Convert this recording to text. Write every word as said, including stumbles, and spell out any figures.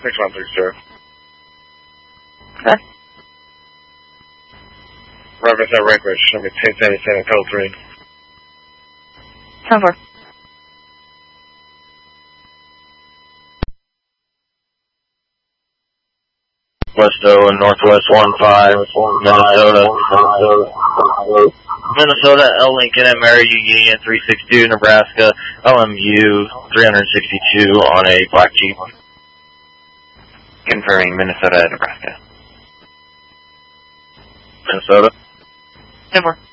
six one three zero. Okay. Reference that rank register, number ten seventy-seven, code three. ten four. West O and Northwest one five, Minnesota. Minnesota, L. Lincoln and Mary U. Union three six two, Nebraska, L M U three sixty-two on a black Jeep. Confirming Minnesota, Nebraska. Minnesota. ten four.